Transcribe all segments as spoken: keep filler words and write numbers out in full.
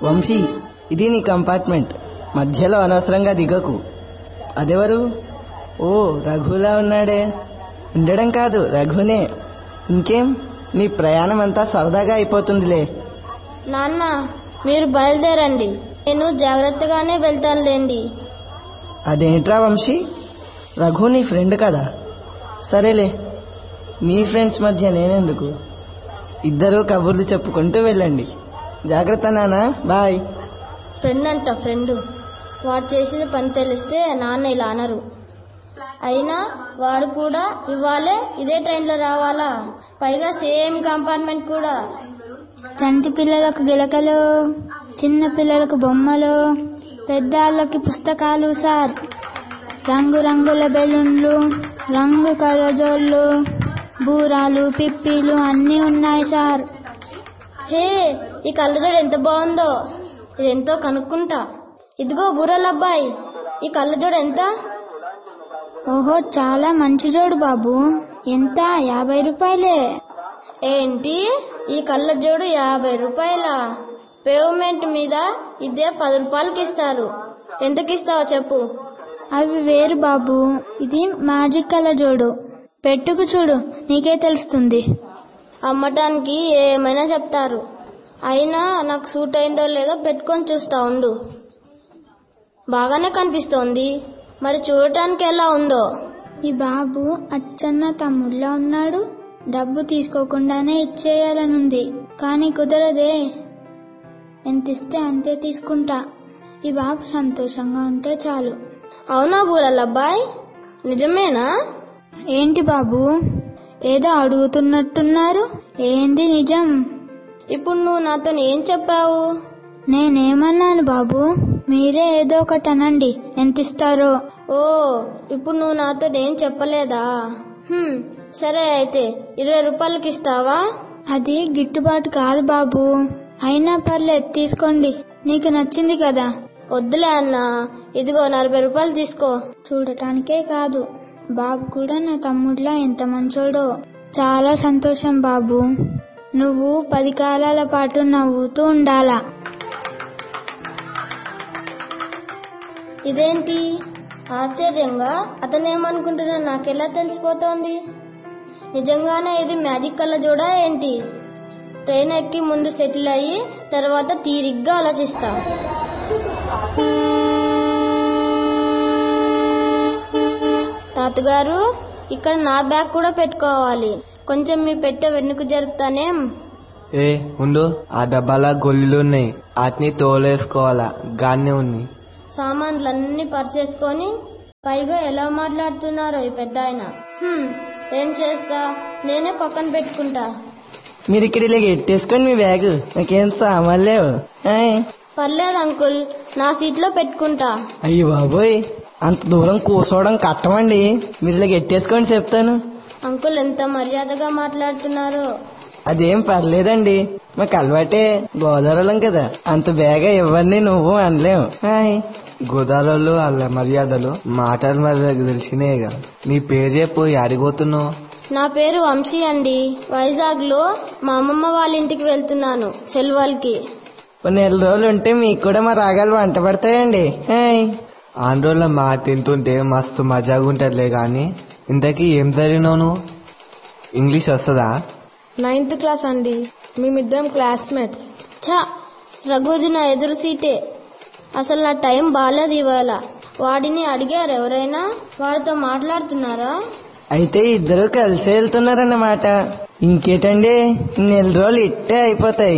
వంశీ, ఇది నీ కంపార్ట్మెంట్. మధ్యలో అనవసరంగా దిగకు. అదెవరు? ఓ, రఘులా ఉన్నాడే. ఉండడం కాదు, రఘునే. ఇంకేం, నీ ప్రయాణం అంతా సరదాగా అయిపోతుందిలే. నాన్న, మీరు బయలుదేరండి, నేను జాగ్రత్తగానే వెళ్తానులేండి. అదేంట్రా వంశీ, రఘు నీ ఫ్రెండ్ కదా. సరేలే, మీ ఫ్రెండ్స్ మధ్య నేనెందుకు. ఇద్దరూ కబుర్లు చెప్పుకుంటూ వెళ్ళండి. జాగ్రత్త నాన్న, బాయ్. ఫ్రెండ్ అంట ఫ్రెండ్. వాడు చేసిన పని తెలిస్తే నాన్న ఇలా అనరు. అయినా వాడు కూడా ఇవాళే ఇదే ట్రైన్లో రావాలా? పైగా సేమ్ కంపార్ట్మెంట్ కూడా. చంటి పిల్లలకు గిలకలు, చిన్న పిల్లలకు బొమ్మలు, పెద్దవాళ్ళకి పుస్తకాలు సార్. రంగురంగుల బెలూన్లు, రంగు కలజోళ్ళు, బూరాలు, పిప్పీలు అన్నీ ఉన్నాయి సార్. హే, ఈ కళ్ళజోడు ఎంత బాగుందో, ఇదెంతో కనుక్కుంటా. ఇదిగో బూరలబ్బాయి, ఈ కళ్ళజోడు ఎంత? ఓహో, చాలా మంచి జోడు బాబు. ఎంత? యాభై రూపాయలే. ఏంటి, ఈ కళ్ళజోడు యాభై రూపాయలా? పేమెంట్ మీద ఇదే పది రూపాయలకి ఇస్తారు. ఎంతకిస్తావో చెప్పు. అవి వేరు బాబు, ఇది మ్యాజిక్ కళ్ళజోడు. పెట్టుకు చూడు, నీకే తెలుస్తుంది. అమ్మటానికి ఏమైనా చెప్తారు. అయినా నాకు సూట్ అయిందో లేదో పెట్టుకొని చూస్తా ఉండు. బాగానే కనిపిస్తోంది, మరి చూడటానికి ఎలా ఉందో? ఈ బాబు అచ్చన్న తమ్ముళ్ళ ఉన్నాడు. డబ్బు తీసుకోకుండానే ఇచ్చేయాలనుంది, కానీ కుదరదే. ఎంత ఇస్తే అంతే తీసుకుంటా. ఈ బాబు సంతోషంగా ఉంటే చాలు. అవునా బూరలబ్బాయ్, నిజమేనా? ఏంటి బాబు, ఏదో అడుగుతున్నట్టున్నారు. ఏంది నిజం? ఇప్పుడు నువ్వు నాతో ఏం చెప్పావు? నేనేమన్నాను బాబు? మీరే ఏదో ఒకటి అనండి, ఎంత ఇస్తారో. ఓ, ఇప్పుడు నువ్వు నాతో ఏం చెప్పలేదా? హ్మ్, సరే అయితే ఇరవై రూపాయలకి ఇస్తావా? అది గిట్టుబాటు కాదు బాబు. అయినా పర్లేదు, తీసుకోండి, నీకు నచ్చింది కదా. వద్దులే అన్నా, ఇదిగో నలభై రూపాయలు తీసుకో. చూడటానికే కాదు, బాబు కూడా నా తమ్ముడిలా ఎంత మంచోడో. చాలా సంతోషం బాబు. నువ్వు పది కాలాల పాటు నవ్వుతూ ఉండాలా. ఇదేంటి ఆశ్చర్యంగా అతనేమనుకుంటున్నా నాకెలా తెలిసిపోతోంది? నిజంగానే ఇది మ్యాజిక్ కళ్ళజోడా ఏంటి? ట్రైన్ ఎక్కి ముందు సెటిల్ అయ్యి తర్వాత తీరిగ్గా ఆలోచిస్తా. తాతగారు, ఇక్కడ నా బ్యాగ్ కూడా పెట్టుకోవాలి. కొంచెం మీ పెట్టె వెనుక జరుపుతానేం? ఏ ఉండు, ఆ డబ్బాలా గొల్లున్నాయి, వాటిని తోలేసుకోవాలా. గానే ఉంది. సామాన్లన్నీ పరిచేసుకొని పైగా ఎలా మాట్లాడుతున్నారో ఈ పెద్ద ఆయన. ఏం చేస్తా, నేనే పక్కన పెట్టుకుంటా. మీరు ఇక్కడ ఇలా ఎట్టేసుకొని మీ బ్యాగ్, నాకేం సామాన్ లేవు. పర్లేదు అంకుల్, నా సీట్ లో పెట్టుకుంటా. అయ్యో బాబోయ్, అంత దూరం కూర్చోవడం కట్టమండి. మీరు ఇలా ఎట్టేసుకొని చెప్తాను. అంకుల్ ఎంత మర్యాదగా మాట్లాడుతున్నారో. అదేం పర్లేదండి, మాకు అలవాటే. గోదావరిలం కదా, అంత బేగా ఇవ్వని నువ్వు అనలేము. గోదావరిలో వాళ్ళ మర్యాదలు మాటలు మర్యాద తెలిసినాయి కదా. నీ పేరు చెప్పు, అడిగోతున్నావు? నా పేరు వంశీ అండి. వైజాగ్ లో మా అమ్మమ్మ వాళ్ళ ఇంటికి వెళ్తున్నాను సెలవులకి. నెల రోజులు ఉంటే మీకు కూడా మా రాగాలు వంట పడతాయండి. ఆంధ్రోళ్ళ మాట తింటుంటే మస్తు మజాగా ఉంటదిలే. గాని ఇంతకీ ఏం చదివినావు నువ్వు? ఇంగ్లీష్ వస్తుందా? నైన్త్ క్లాస్ అండి. మేమిద్దరం క్లాస్మేట్స్. ఛా, రఘుది నా ఎదురు సీటే. అసలు నా టైం బాగాలేదు ఇవాళ. వాడిని అడిగారు ఎవరైనా? వాడితో మాట్లాడుతున్నారా? అయితే ఇద్దరు కలిసి వెళ్తున్నారన్నమాట. ఇంకేటండి, నెల రోజులు ఇట్టే అయిపోతాయి.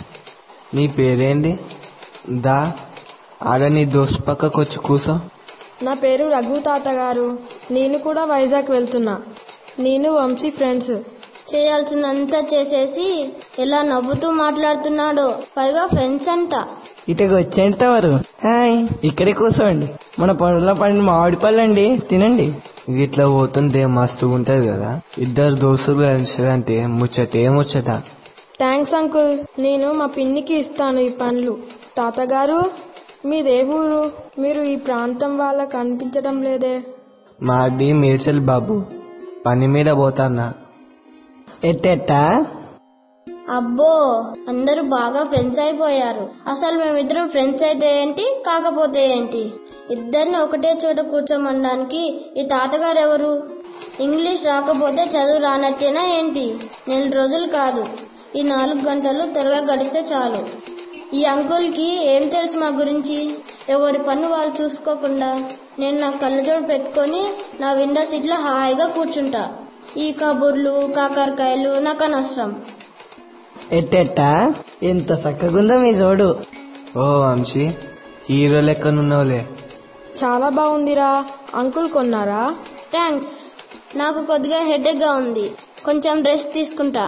నీ పేరేంటి? దా ఆడ నీ దోస్తు పక్కకు వచ్చి కూసో. నా పేరు రఘు తాతగారు. నేను కూడా వైజాగ్ వెళ్తున్నా. నేను వంశీ ఫ్రెండ్స్. చేయాల్సిందంతా చేసేసి ఎలా నవ్వుతూ మాట్లాడుతున్నాడో. పైగా ఫ్రెండ్స్ అంట. ఇటుకు వచ్చేంటి తవరు. హాయ్, ఇక్కడే కూర్చోండి. మన పొలంలో పడిన మామిడి పళ్ళండి, తినండి. ఇట్లా పోతుంటే మస్తు ఉంటది కదా. ఇద్దరు దోస్తులు కలిసారంటే ముచ్చటే ముచ్చట. థ్యాంక్స్ అంకుల్, నేను మా పిన్నికి ఇస్తాను ఈ పండ్లు. తాతగారు, మీదే ఊరు? మీరు ఈ ప్రాంతం వాళ్ళ కనిపించడం లేదే. మాది మేడ్చల్ బాబు, పని మీద పోతాన్నా. ఎట్టెట్టా? అబ్బో, అందరూ బాగా ఫ్రెండ్స్ అయిపోయారు. అసలు మేమిద్దరం ఫ్రెండ్స్ అయితే ఏంటి, కాకపోతే ఏంటి? ఇద్దరిని ఒకటే చోట కూర్చోమనడానికి ఈ తాతగారు ఎవరు? ఇంగ్లీష్ రాకపోతే చదువు రానట్టేనా ఏంటి? నెల రోజులు కాదు, ఈ నాలుగు గంటలు త్వరగా గడిస్తే చాలు. ఈ అంకుల్ కి ఏం తెలుసు మా గురించి? ఎవరి పన్ను వాళ్ళు చూసుకోకుండా నేను నా కళ్ళజోడు పెట్టుకొని నా విండో సీట్ లో హాయిగా కూర్చుంటా. ఈ కబుర్లు కాకరకాయలు నాకు అనవసరం. ఎట్టెట్టా ఎంత చక్కగుందో మీ జోడు. ఓ వంశీ, హీరో లెక్కనున్నావులే. చాలా బాగుందిరా. అంకుల్ కొన్నారా? థ్యాంక్స్. నాకు కొద్దిగా హెడేక్ గా ఉంది, కొంచెం రెస్ట్ తీసుకుంటా.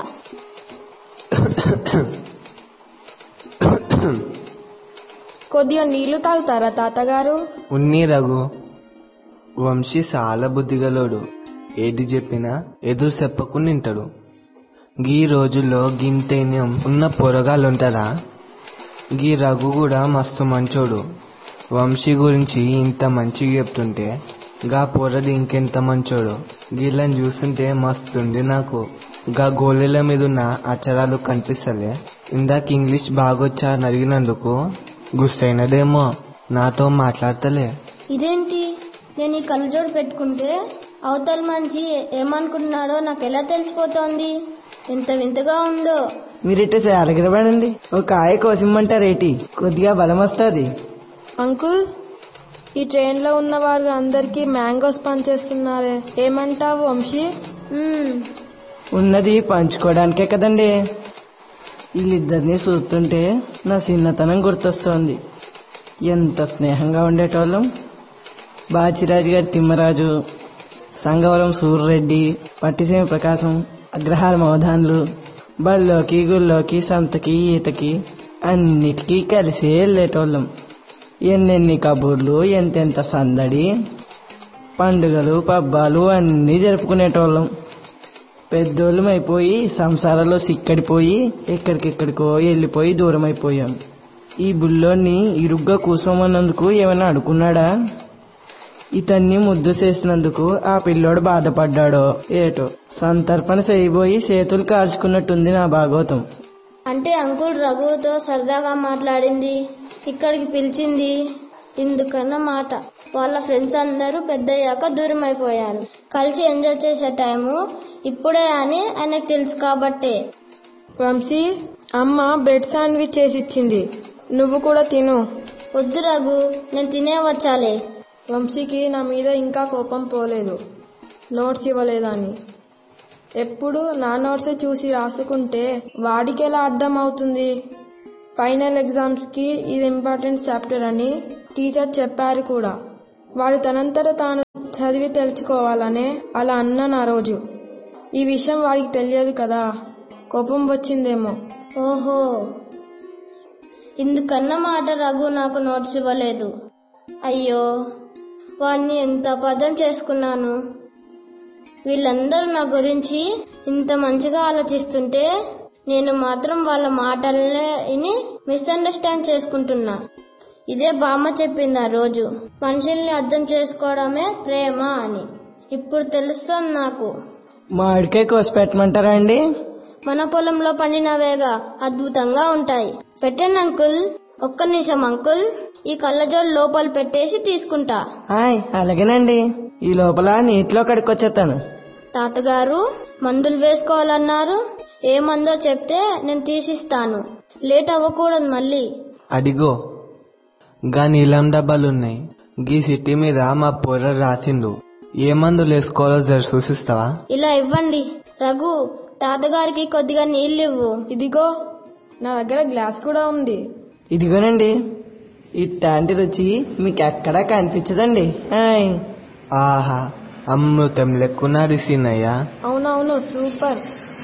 కొద్దిగా నీళ్లు తాగుతారా తాతగారు? ఉన్ని రఘు. వంశీ చాలా బుద్ధిగలోడు, ఏది చెప్పినా ఎదురు చెప్పకుండా వింటాడు. గీ రోజుల్లో గింతైన్యం ఉన్న పొరగాళ్ళుంటారా? గీ రఘు కూడా మస్తు మంచోడు. వంశీ గురించి ఇంత మంచిగా చెప్తుంటే గా పొరది ఇంకెంత మంచోడు. గీళ్ళని చూస్తుంటే మస్తుంది నాకు. గా గోళీల మీద ఉన్న అక్షరాలు కనిపిస్తలే. ఇందాక ఇంగ్లీష్ బాగొచ్చా అని అడిగినందుకు గుస్తైనడేమో, నాతో మాట్లాడతలే. ఇదేంటి, నేను ఈ కళ్ళజోడు పెట్టుకుంటే అవతల మంచి ఏమనుకుంటున్నాడో నాకు ఎలా తెలిసిపోతోంది? ఎంత వింతగా ఉందో. మీరిట్టే అలగిరబడండి, ఒక కాయ కోసిమ్మంటారేటి? కొద్దిగా బలం వస్తుంది. అంకుల్, ఈ ట్రైన్ లో ఉన్న వారు అందరికి మ్యాంగోస్ పనిచేస్తున్నారే, ఏమంటావు వంశీ? ఉన్నది పంచుకోవడానికే కదండి. వీళ్ళిద్దరినీ చూస్తుంటే నా చిన్నతనం గుర్తొస్తోంది. ఎంత స్నేహంగా ఉండేటోళ్ళం. బాచిరాజు గారి తిమ్మరాజు, సంగవరం సూర్రెడ్డి, పట్టిసీమ ప్రకాశం, అగ్రహార మౌధాన్లు, బళ్ళోకి గుళ్ళోకి సంతకి ఈతకి అన్నిటికీ కలిసే వెళ్ళేటోళ్ళం. ఎన్నెన్ని కబుర్లు, ఎంతెంత సందడి, పండుగలు పబ్బాలు అన్నీ జరుపుకునేటోళ్ళం. పెద్దోళ్ళం అయిపోయి సంసారంలో సిక్కడిపోయి ఎక్కడికెక్కడికో వెళ్ళిపోయి దూరం అయిపోయాం. ఈ బుల్లోని ఇరుగ్గా కూసోమన్నందుకు ఏమైనా అడుకున్నాడా? ఇతన్ని ముద్దు చేసినందుకు ఆ పిల్లోడు బాధపడ్డాడో ఏటో. సంతర్పణ చేయబోయి చేతులు కాల్చుకున్నట్టుంది నా భాగవతం. అంటే అంకుల్ రఘుతో సరదాగా మాట్లాడింది, ఇక్కడికి పిలిచింది ఇందుకన్న మాట. వాళ్ళ ఫ్రెండ్స్ అందరూ పెద్దయ్యాక దూరం అయిపోయారు. కలిసి ఎంజాయ్ చేసే టైము ఇప్పుడే అని ఆయనకు తెలుసు కాబట్టే. వంశీ, అమ్మ బ్రెడ్ శాండ్విచ్ చేసి ఇచ్చింది, నువ్వు కూడా తిను. వద్దు రఘు, నేను తినే వచ్చాలే. వంశీకి నా మీద ఇంకా కోపం పోలేదు, నోట్స్ ఇవ్వలేదని. ఎప్పుడు నా నోట్స్ చూసి రాసుకుంటే వాడికి ఎలా అర్థం అవుతుంది? ఫైనల్ ఎగ్జామ్స్ కి ఇది ఇంపార్టెంట్ చాప్టర్ అని టీచర్ చెప్పారు కూడా. వాడు తనంతట తాను చదివి తెలుసుకోవాలనే అలా అన్నాను ఆ రోజు. ఈ విషయం వాడికి తెలియదు కదా, కోపం వచ్చిందేమో. ఓహో, ఇందుకన్న మాట రఘు నాకు నోట్స్ ఇవ్వలేదు. అయ్యో, వాడిని ఎంత అబద్ధం చేసుకున్నాను. వీళ్ళందరూ నా గురించి ఇంత మంచిగా ఆలోచిస్తుంటే నేను మాత్రం వాళ్ళ మాటలనే విని మిస్అండర్స్టాండ్ చేసుకుంటున్నా. ఇదే బామ్మ చెప్పింది ఆ రోజు, మనుషుల్ని అర్థం చేసుకోవడమే ప్రేమ అని. ఇప్పుడు తెలుస్తోంది నాకు. మామిడికాయ కోసి పెట్టమంటారా అండి? మన పొలంలో పండినవేగా అద్భుతంగా ఉంటాయి. పెట్టండి అంకుల్. ఒక్క నిమిషం అంకుల్, ఈ కళ్ళజోడు లోపల పెట్టేసి తీసుకుంటా. హాయ్, అలాగేనండి. ఈ లోపల నీటిలో కడుక్కొచ్చేస్తాను. తాతగారు మందులు వేసుకోవాలన్నారు, ఏ మందో చెప్తే నేను తీసిస్తాను. లేట్ అవ్వకూడదు మళ్ళీ. అడిగో, గా నీలం డబ్బాలున్నాయి. గీ సిటీ మీద మా పొర రాసిండు. ఏ మందులు వేసుకోవాలో జర చూసిస్తావా? ఇలా ఇవ్వండి. రఘు, తాతగారికి కొద్దిగా నీళ్ళు ఇవ్వు. ఇదిగో, నా దగ్గర గ్లాస్ కూడా ఉంది. ఇదిగోనండి. ఇట్లాంటి రుచి మీకు ఎక్కడా కనిపించదండి. హాయ్. ఆహా, అమృతం లెక్కున రిసినయ్యా. అవునవును, సూపర్.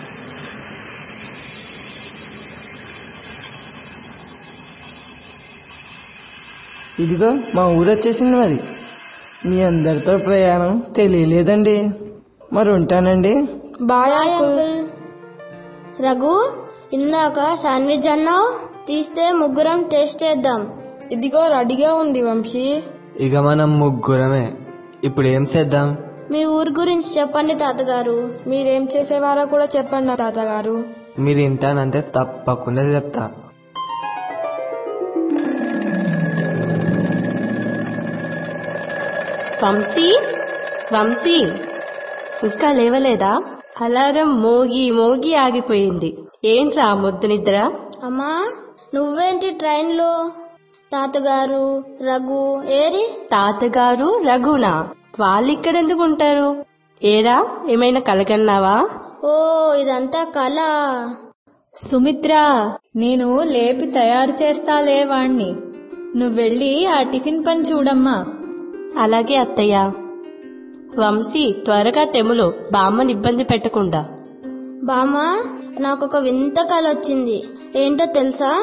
ఇదిగో మా ఊరు వచ్చేసింది. మరి మీ అందరితో ప్రయాణం తెలియలేదండి. మరి ఉంటానండి. Bye bye uncle. Uncle. Raghu, ఇందాక శాండ్విచ్ అన్నావు, తీస్తే ముగ్గురం టేస్ట్ చేద్దాం. ఇదిగో రెడీగా ఉంది వంశీ. ఇక మనం ముగ్గురమే. ఇప్పుడు ఏం చేద్దాం? మీ ఊరు గురించి చెప్పండి తాతగారు. మీరేం చేసేవారో కూడా చెప్పండి తాతగారు. మీరు వింటానంటే తప్పకుండా చెప్తా. వంశీ వంశీ ఇంకా లేవలేదా? అలారం మోగి మోగి ఆగిపోయింది. ఏంట్రా మొద్దు నిద్ర? అమ్మా నువ్వేంటి ట్రైన్లో? తాతగారు రఘు ఏరి? తాతగారు రఘునా? వాళ్ళిక్కడెందుకు ఉంటారు? ఏరా ఏమైనా కలగన్నావా? ఓ ఇదంతా కళ. సుమిత్ర, నేను లేపి తయారు చేస్తాలే వాణ్ణి. నువ్వెళ్ళి ఆ టిఫిన్ పని చూడమ్మా. అలాగే అత్తయ్య. వంశీ త్వరగా తెములు, బామ్మని ఇబ్బంది పెట్టకుండా. బామ్మ నాకొక వింత కళ వచ్చింది. ఏంటో తెలుసా?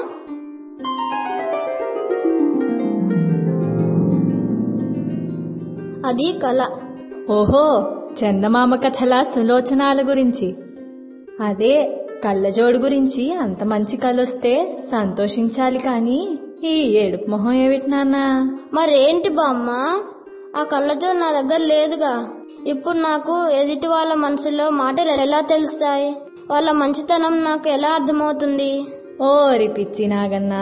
అది కళ. ఓహో, చందమామ కథల సులోచనాల గురించి. అదే కళ్ళజోడు గురించి. అంత మంచి కళొస్తే సంతోషించాలి కాని ఈ ఏడుపు మొహం ఏమిటి నాన్న? మరేంటి బామ్మ, ఆ కళ్ళజోడు నా దగ్గర లేదుగా. ఇప్పుడు నాకు ఎదుటి వాళ్ళ మనసులో మాటలు ఎలా తెలుస్తాయి? వాళ్ళ మంచితనం నాకు ఎలా అర్థమవుతుంది? ఓరి పిచ్చి నాగన్నా,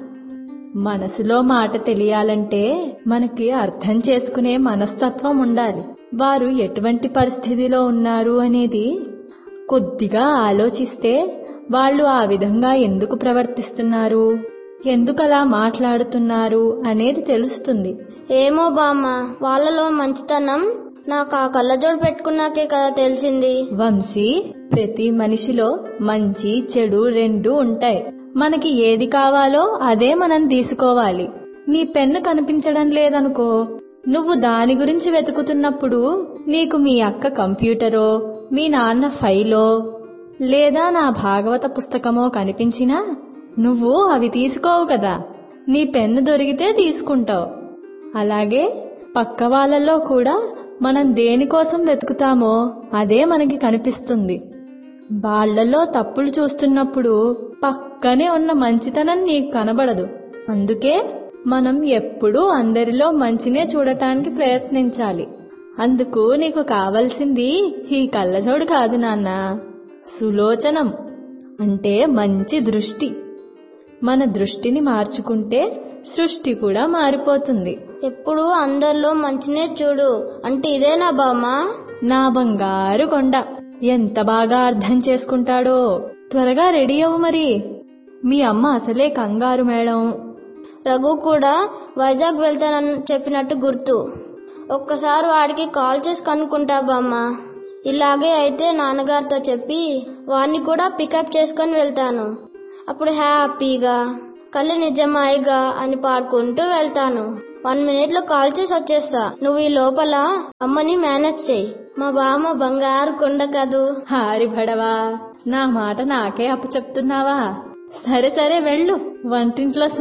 మనసులో మాట తెలియాలంటే మనకి అర్థం చేసుకునే మనస్తత్వం ఉండాలి. వారు ఎటువంటి పరిస్థితిలో ఉన్నారు అనేది కొద్దిగా ఆలోచిస్తే వాళ్ళు ఆ విధంగా ఎందుకు ప్రవర్తిస్తున్నారు, ఎందుకలా మాట్లాడుతున్నారు అనేది తెలుస్తుంది. ఏమో బామ్మ, వాళ్ళలో మంచితనం నాకు ఆ కళ్ళజోడు పెట్టుకున్నాకే కదా తెలిసింది. వంశీ, ప్రతి మనిషిలో మంచి చెడు రెండు ఉంటాయి. మనకి ఏది కావాలో అదే మనం తీసుకోవాలి. నీ పెన్ను కనిపించడం లేదనుకో, నువ్వు దాని గురించి వెతుకుతున్నప్పుడు నీకు మీ అక్క కంప్యూటరో, మీ నాన్న ఫైలో, లేదా నా భాగవత పుస్తకమో కనిపించినా నువ్వు అవి తీసుకోవు కదా. నీ పెన్ను దొరికితే తీసుకుంటావు. అలాగే పక్క వాళ్ళలో కూడా మనం దేనికోసం వెతుకుతామో అదే మనకి కనిపిస్తుంది. వాళ్లలో తప్పులు చూస్తున్నప్పుడు పక్కనే ఉన్న మంచితనం నీకు కనబడదు. అందుకే మనం ఎప్పుడూ అందరిలో మంచినే చూడటానికి ప్రయత్నించాలి. అందుకు నీకు కావలసింది ఈ కళ్ళజోడు కాదు నాన్న, సులోచనం అంటే మంచి దృష్టి. మన దృష్టిని మార్చుకుంటే సృష్టి కూడా మారిపోతుంది. ఎప్పుడు అందరిలో మంచినే చూడు అంటే ఇదేనా బామ్మ? నా బంగారు కొండ, ఎంత బాగా అర్థం చేసుకుంటాడో. త్వరగా రెడీ అవ్వు మరి. మీ అమ్మ అసలే కంగారు మేడం. రఘు కూడా వైజాగ్ వెళ్తానని చెప్పినట్టు గుర్తు. ఒక్కసారి వాడికి కాల్ చేసి కనుక్కుంటా బామ్మ. ఇలాగే అయితే నాన్నగారితో చెప్పి వాడిని కూడా పికప్ చేసుకొని వెళ్తాను. అప్పుడు హ్యాపీగా కళ్ళు నిజమాయిగా అని పాడుకుంటూ వెళ్తాను. వన్ మినిట్ లో కాల్ చేసి వచ్చేస్తా. నువ్వు ఈ లోపల అమ్మని మేనేజ్ చెయ్యి. మా బామ్మ బంగారు కొండ కదూ. హారి భడవా, నా మాట నాకే అప్పు చెప్తున్నావా? సరే సరే వెళ్ళు, వంటింట్లో